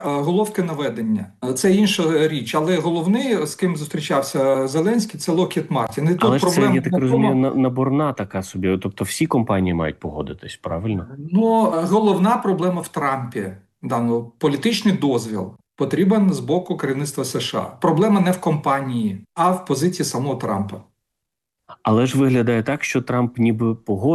головки наведення. Це інша річ. Але головний, з ким зустрічався Зеленський, це Lockheed Martin. І Але тут ж це, проблема я так в розумію, тому, наборна така собі. Тобто всі компанії мають погодитись, правильно? ну, головна проблема в Трампі. Політичний дозвіл потрібен з боку керівництва США. Проблема не в компанії, а в позиції самого Трампа. Але ж виглядає так, що Трамп ніби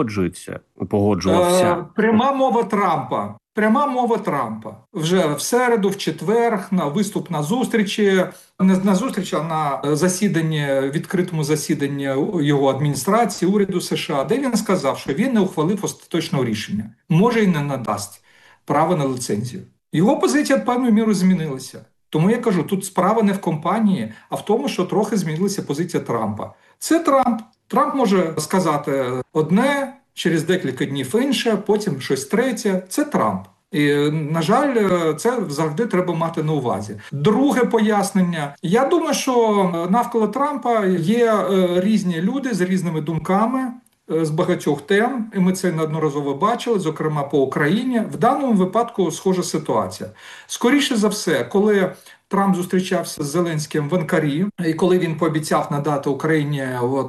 погоджувався. Пряма мова Трампа. Пряма мова Трампа. Вже в середу, в четвер, на виступ на зустрічі, не на зустрічі, а на засіданні, відкритому засіданні його адміністрації, уряду США, де він сказав, що він не ухвалив остаточного рішення. Може і не надасть право на ліцензію. Його позиція певною мірою змінилася. Тому я кажу, тут справа не в компанії, а в тому, що трохи змінилася позиція Трампа. Це Трамп. Трамп може сказати одне, через декілька днів інше, потім щось третє. Це Трамп. І, на жаль, це завжди треба мати на увазі. Друге пояснення. Я думаю, що навколо Трампа є різні люди з різними думками, з багатьох тем, і ми це неодноразово бачили, зокрема по Україні. В даному випадку схожа ситуація. Скоріше за все, коли Трамп зустрічався з Зеленським в Анкарі, і коли він пообіцяв надати Україні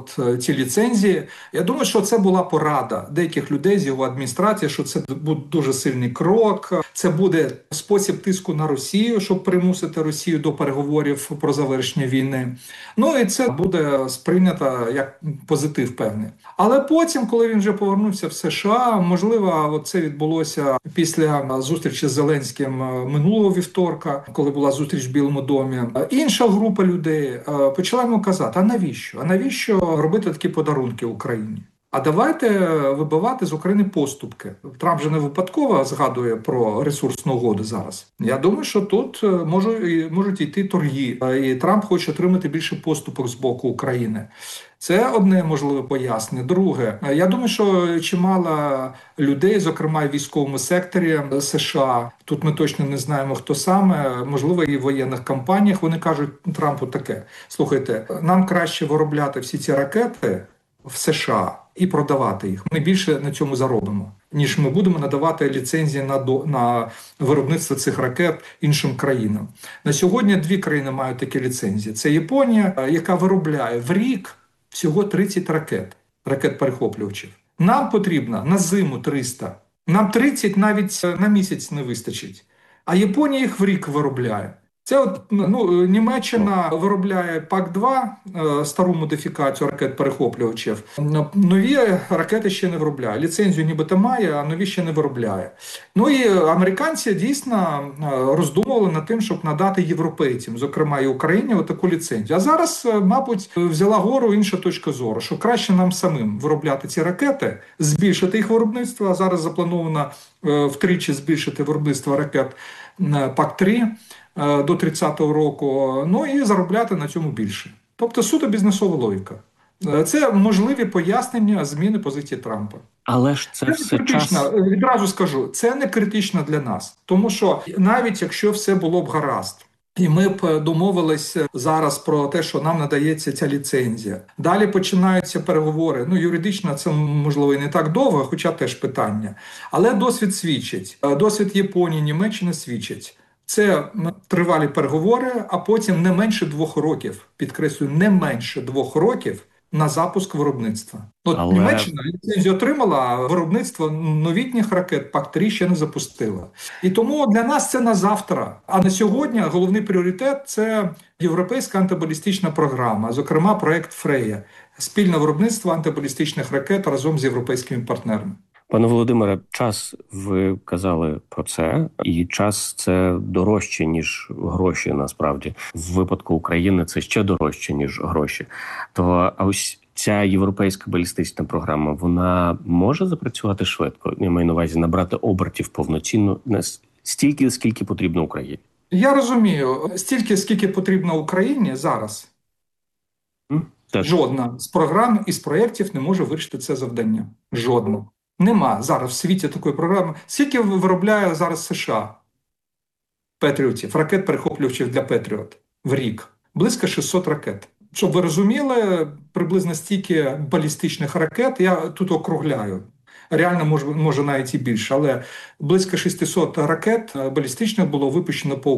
ці ліцензії, я думаю, що це була порада деяких людей з його адміністрації, що це буде дуже сильний крок, це буде спосіб тиску на Росію, щоб примусити Росію до переговорів про завершення війни. Ну і це буде сприйнято як позитив певний. Але потім, коли він вже повернувся в США, можливо, це відбулося після зустрічі з Зеленським минулого вівторка, коли була зустріч в Білому домі. Інша група людей почала йому казати, а навіщо? А навіщо робити такі подарунки Україні? А давайте вибивати з України поступки. Трамп же не випадково згадує про ресурсну угоду зараз. Я думаю, що тут можуть йти торги, і Трамп хоче отримати більше поступок з боку України. Це одне можливе пояснення. Друге, я думаю, що чимало людей, зокрема в військовому секторі США, тут ми точно не знаємо, хто саме, можливо, і в воєнних кампаніях, вони кажуть Трампу таке: слухайте, нам краще виробляти всі ці ракети в США і продавати їх. Ми більше на цьому заробимо, ніж ми будемо надавати ліцензії на виробництво цих ракет іншим країнам. На сьогодні дві країни мають такі ліцензії. Це Японія, яка виробляє в рік всього 30 ракет-перехоплювачів. Нам потрібно на зиму 300. Нам 30 навіть на місяць не вистачить. А Японія їх в рік виробляє. Це Німеччина виробляє ПАК-2, стару модифікацію ракет-перехоплювачів. Нові ракети ще не виробляє. Ліцензію нібито має, а нові ще не виробляє. Ну і американці дійсно роздумували над тим, щоб надати європейцям, зокрема і Україні, таку ліцензію. А зараз, мабуть, взяла гору інша точка зору, що краще нам самим виробляти ці ракети, збільшити їх виробництво, а зараз заплановано втричі збільшити виробництво ракет ПАК-3, до 30-го року, ну і заробляти на цьому більше. Тобто суто бізнесова логіка. Це можливі пояснення зміни позиції Трампа. Але ж це все час... Відразу скажу, це не критично для нас. Тому що навіть якщо все було б гаразд, і ми б домовилися зараз про те, що нам надається ця ліцензія. Далі починаються переговори. Юридично це, можливо, і не так довго, хоча теж питання. Але досвід свідчить. Досвід Японії, Німеччини свідчить. Це тривалі переговори, а потім не менше 2 років, підкреслюю, не менше 2 років на запуск виробництва. Німеччина ліцензію отримала, а виробництво новітніх ракет ПАК-3 ще не запустила. І тому для нас це на завтра. А на сьогодні головний пріоритет – це європейська антибалістична програма, зокрема проект «Фрея» – спільне виробництво антибалістичних ракет разом з європейськими партнерами. Пане Володимире, час, ви казали про це, і час – це дорожче, ніж гроші, насправді. В випадку України це ще дорожче, ніж гроші. А ось ця європейська балістична програма, вона може запрацювати швидко? Я маю на увазі набрати обертів повноцінно, стільки, скільки потрібно Україні? Я розумію, стільки, скільки потрібно Україні зараз. Жодна з програм і з проєктів не може вирішити це завдання. Жодна. Нема зараз в світі такої програми. Скільки виробляє зараз США Петріотів, ракет-перехоплювачів для Петріот в рік? Близько 600 ракет. Щоб ви розуміли, приблизно стільки балістичних ракет, я тут округляю, реально може навіть і більше, але близько 600 ракет балістичних було випущено по